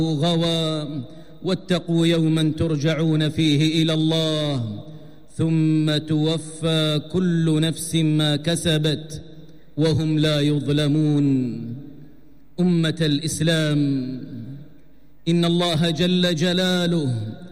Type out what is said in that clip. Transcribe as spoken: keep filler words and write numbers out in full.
غوى واتقوا يوما ترجعون فيه إلى الله ثم توفى كل نفس ما كسبت وهم لا يظلمون. أمة الإسلام، إن الله جل جلاله